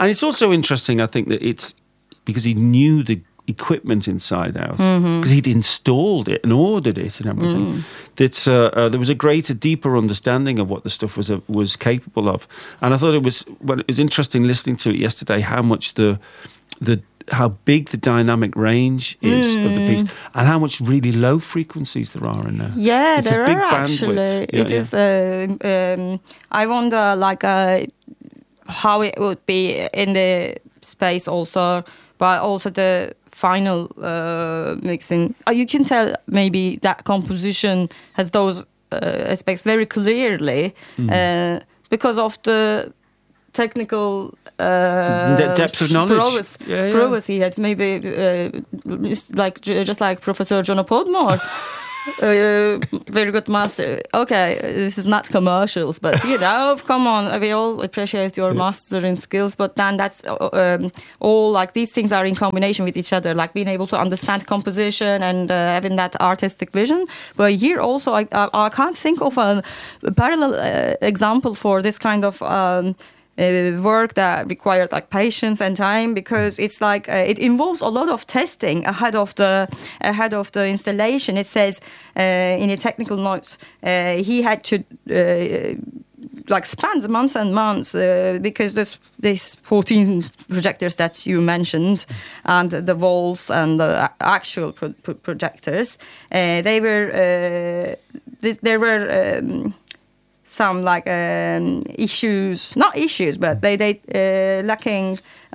And it's also interesting, I think, that it's because he knew the equipment inside out, because he'd installed it and ordered it and everything, that there was a greater, deeper understanding of what the stuff was capable of. And I thought it was interesting listening to it yesterday, how much how big the dynamic range is of the piece, and how much really low frequencies there are in there. Yeah, it's there a big are bandwidth. actually. Is. I wonder, like, how it would be in the space also, but also the final mixing. You can tell maybe that composition has those aspects very clearly because of the technical the depth of knowledge prowess he had. Maybe just like Professor John Podmore. Very good master. Okay, this is not commercials, but come on, we all appreciate your mastering skills, but then that's all, like, these things are in combination with each other, like being able to understand composition and having that artistic vision. But here also I can't think of a parallel example for this kind of work that required like patience and time, because it's like it involves a lot of testing ahead of the installation. It says in a technical notes he had to like spend months and months because this 14 projectors that you mentioned and the walls and the actual projectors, there were some like issues, not issues, but they lacking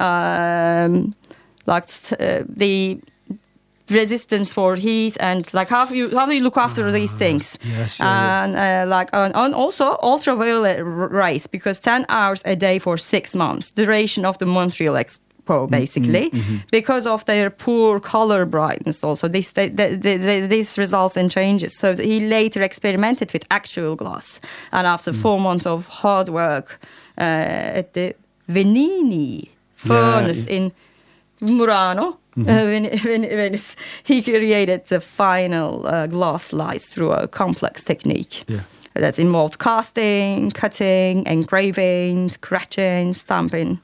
the resistance for heat, and like how do you look after these things? Yes, and also ultraviolet rays, because 10 hours a day for 6 months, duration of the Montreal Expo basically, because of their poor color brightness. Also, this results in changes. So he later experimented with actual glass, and after 4 months of hard work at the Venini furnace in Murano, Venice, he created the final glass lights through a complex technique that involved casting, cutting, engraving, scratching, stamping,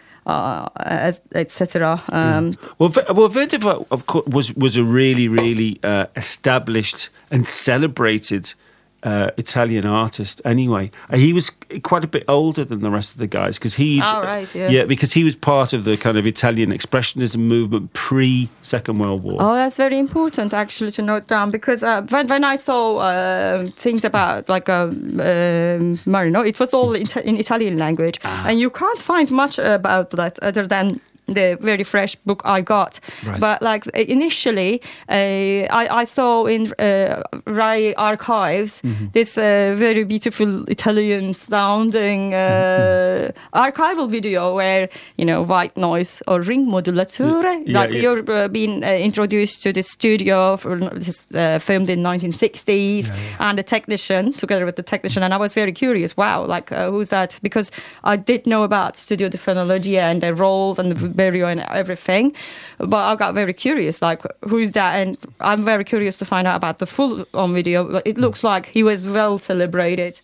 etc. Well, Verdiva, of course, was a really established and celebrated Italian artist. Anyway, he was quite a bit older than the rest of the guys, because because he was part of the kind of Italian expressionism movement pre-Second World War. Oh, that's very important actually to note down, because when I saw things about like Marino, it was all in Italian language, and you can't find much about that other than the very fresh book I got. Right. But like initially, I saw in RAI archives this very beautiful Italian sounding archival video where, white noise or ring modulatore, you're being introduced to the studio filmed in 1960s, and the technician, together with the technician, and I was very curious, wow, like who's that? Because I did know about Studio di Phonologia and their roles and the Berio and everything, but I got very curious, like who's that? And I'm very curious to find out about the full on video, but it looks like he was well celebrated.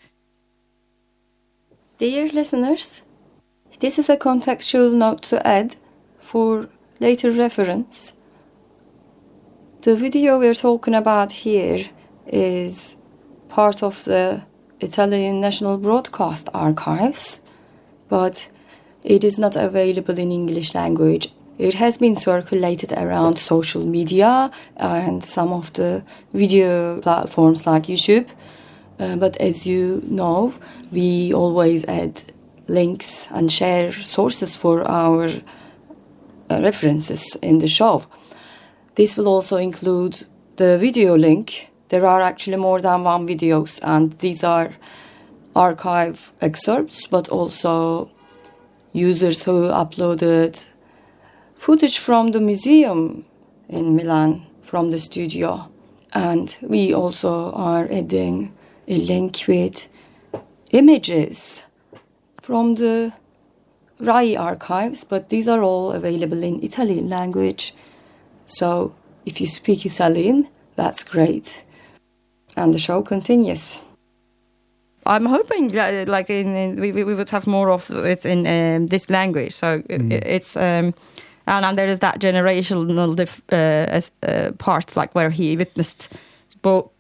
Dear listeners, this is a contextual note to add for later reference. The video we're talking about here is part of the Italian National Broadcast Archives, but it is not available in English language. It has been circulated around social media and some of the video platforms like YouTube. But as you know, we always add links and share sources for our references in the show. This will also include the video link. There are actually more than one videos, and these are archive excerpts, but also users who uploaded footage from the museum in Milan, from the studio. And we also are adding a link with images from the RAI archives, but these are all available in Italian language. So if you speak Italian, that's great. And the show continues. I'm hoping we would have more of it in this language. So it's and there is that generational part, like where he witnessed both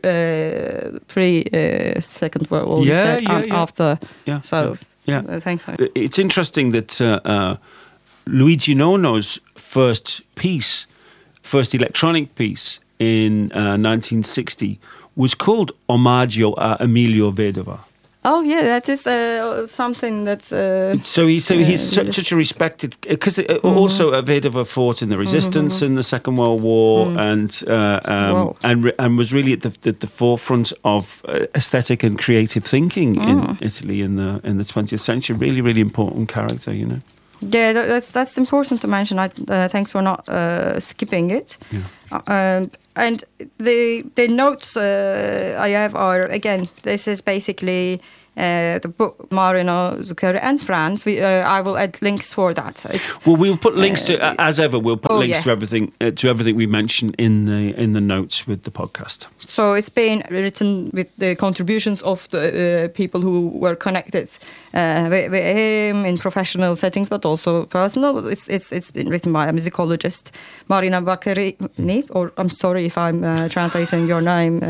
pre-Second World War, after. Yeah. So thanks. It's interesting that Luigi Nono's first electronic piece in 1960 was called Omaggio a Emilio Vedova. Oh yeah, that is something that's. So he's such a respected, because also Vedova fought in the resistance in the Second World War and was really at the forefront of aesthetic and creative thinking in Italy in the 20th century. Really, really important character, you know. Yeah, that's important to mention. Thanks for not skipping it. Yeah. And the notes I have are, again, this is basically the book Marino Zuccari and Franz. I will add links for that. We'll put links to, as ever, we'll put links to everything we mention in the notes with the podcast. So it's been written with the contributions of the people who were connected with him in professional settings, but also personal. It's been written by a musicologist, Marina Vaccarini, or I'm sorry if I'm translating your name,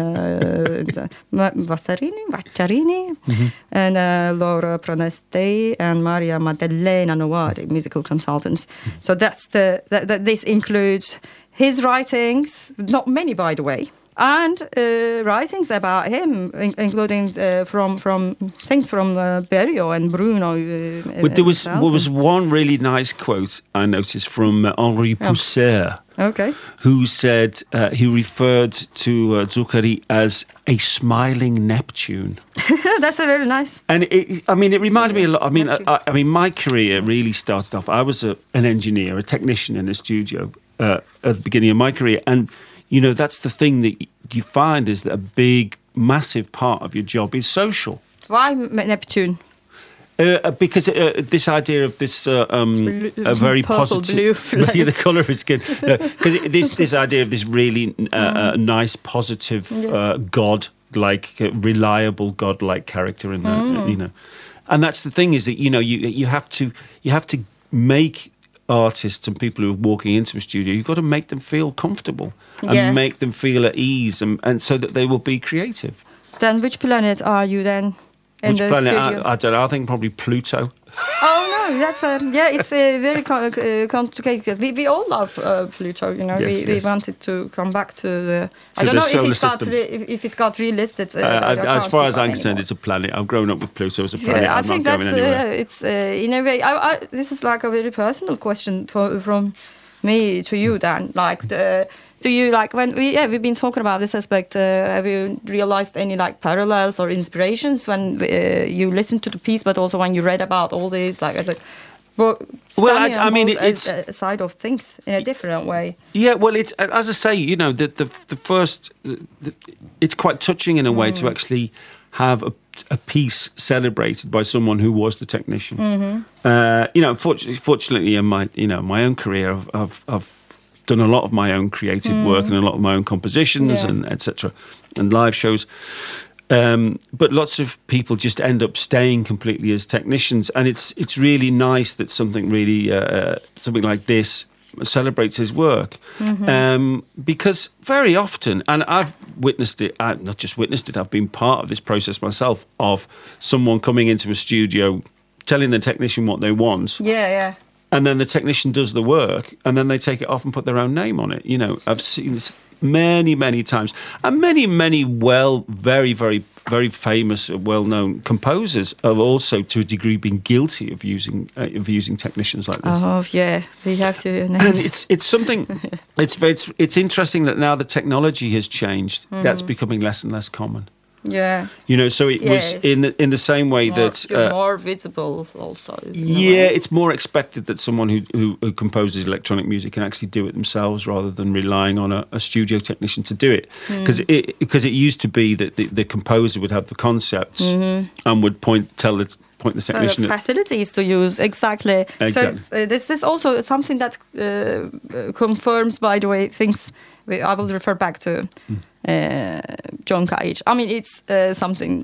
Vaccarini, and Laura Proneste and Maria Maddalena Novari, musical consultants. So that's this includes his writings, not many by the way, and writings about him, including from things from Berio and Bruno. But there was one really nice quote I noticed from Henri Pousser. Okay. Who said he referred to Zuccari as a smiling Neptune. That's a very nice. And it reminded me a lot. I mean, my career really started off. I was an engineer, a technician in a studio at the beginning of my career, and you know that's the thing that you find is that a big, massive part of your job is social. Why Neptune? Because this idea of this a very purple, positive, blue the colour of his skin. Because this idea of this really nice, positive God-like, reliable God-like character in the you know, and that's the thing is that you know you have to make artists and people who are walking into a studio, you've got to make them feel comfortable and make them feel at ease, and so that they will be creative. Then, which planet are you then? In Which the planet? studio? I don't know. I think probably Pluto. Oh no, that's it's very complicated because we all love Pluto. You know, we wanted to come back to the. I don't know if it got relisted. As far as I'm concerned, it's a planet. I've grown up with Pluto as a planet. Yeah, I think that's it's in a way. This is like a very personal question from me to you, Dan. Like do you like when we've been talking about this aspect? Have you realized any like parallels or inspirations when you listen to the piece, but also when you read about all these like as a it's a side of things in a different way. Yeah, well, it's as I say, you know, the first, it's quite touching in a way to actually have a piece celebrated by someone who was the technician. You know, fortunately, in my own career, I've done a lot of my own creative work and a lot of my own compositions and etc. and live shows. But lots of people just end up staying completely as technicians, and it's really nice that something like this celebrates his work, because very often, and I've witnessed it, I've not just witnessed it, I've been part of this process myself of someone coming into a studio, telling the technician what they want. Yeah. And then the technician does the work, and then they take it off and put their own name on it. You know, I've seen this many, many times. And many, very, very, very famous, well-known composers have also, to a degree, been guilty of using technicians like this. Oh, yeah. We have to... And it's something... It's interesting that now the technology has changed. That's becoming less and less common. Yeah. You know, so it was in the same way that... more visible also. Yeah, it's more expected that someone who composes electronic music can actually do it themselves rather than relying on a studio technician to do it. Because it used to be that the composer would have the concepts and would point the technician facilities to use. Exactly. So this is also something that confirms, by the way, things I will refer back to John Cage. I mean, it's something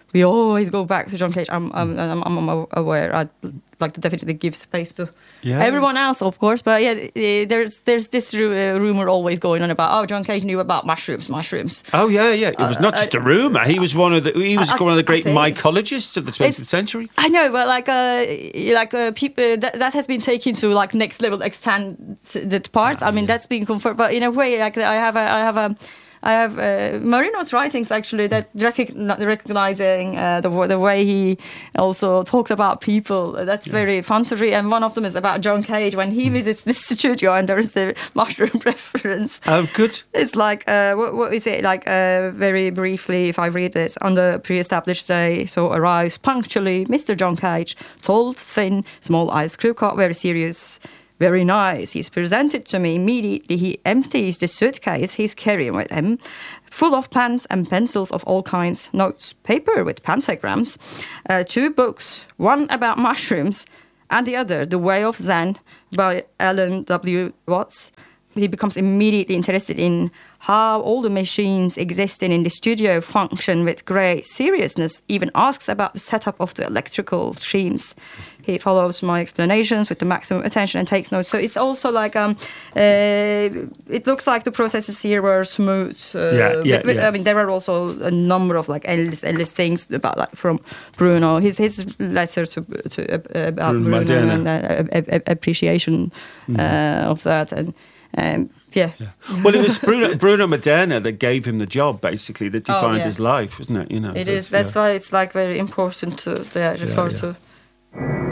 we always go back to John Cage. I'm aware. I'd like to definitely give space to everyone else, of course. But yeah, there's this rumor always going on about John Cage knew about mushrooms. Oh yeah. It was not just a rumor. He was one of the great mycologists of the 20th century. I know, but people that has been taken to like next level extended parts. I mean, that's been confirmed. But in a way, like I have Marino's writings actually that recognizing the way he also talks about people. That's very fun to read. And one of them is about John Cage when he visits the studio and there is a mushroom reference. Oh, good. It's like, what is it? Like, very briefly, if I read this, on the pre-established day, so arrives punctually Mr. John Cage, tall, thin, small eyes, crew cut, very serious. Very nice. He's presented to me immediately. He empties the suitcase he's carrying with him, full of pens and pencils of all kinds, notes, paper with pentagrams, 2 books, one about mushrooms, and the other, The Way of Zen by Alan W. Watts. He becomes immediately interested in how all the machines existing in the studio function with great seriousness, even asks about the setup of the electrical schemes. He follows my explanations with the maximum attention and takes notes. So it's also like, it looks like the processes here were smooth. I mean, there are also a number of like endless things about like from Bruno, his letter to about Bruno and appreciation of that. And well, it was Bruno Maderna that gave him the job, basically, that defined his life, wasn't it? You know, it is. That's why it's like very important to refer to.